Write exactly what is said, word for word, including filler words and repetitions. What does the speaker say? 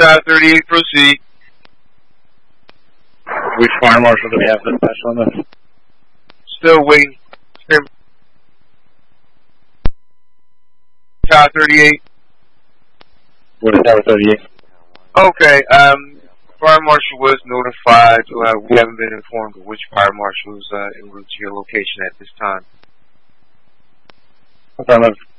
Tower thirty-eight, proceed. Which fire marshal do we have dispatch on this? Still waiting. Tower thirty-eight. What is Tower thirty-eight? Okay, um, fire marshal was notified. Uh, we haven't been informed of which fire marshal is uh, en route to your location at this time. Affirmative.